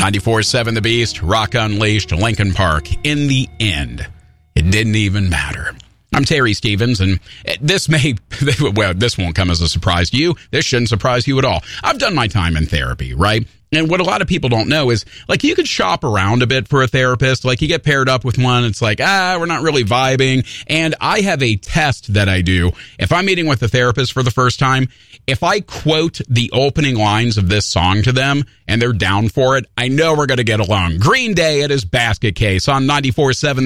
94.7 The Beast, Rock Unleashed, Linkin Park. In the end, it didn't even matter. I'm Terry Stevens, and this won't come as a surprise to you. This shouldn't surprise you at all. I've done my time in therapy, right? And what a lot of people don't know is, like, you could shop around a bit for a therapist. Like, you get paired up with one. It's like, we're not really vibing. And I have a test that I do. If I'm meeting with a therapist for the first time, if I quote the opening lines of this song to them and they're down for it, I know we're going to get along. Green Day at his basket case on 94.7